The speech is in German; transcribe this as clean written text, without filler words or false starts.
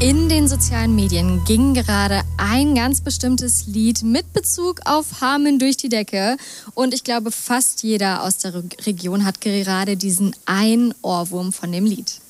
In den sozialen Medien ging gerade ein ganz bestimmtes Lied mit Bezug auf Hameln durch die Decke. Und ich glaube, fast jeder aus der Region hat gerade diesen einen Ohrwurm von dem Lied.